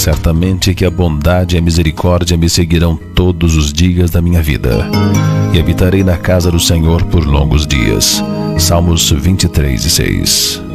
Certamente que a bondade e a misericórdia me seguirão todos os dias da minha vida, e habitarei na casa do Senhor por longos dias. Salmos 23:6.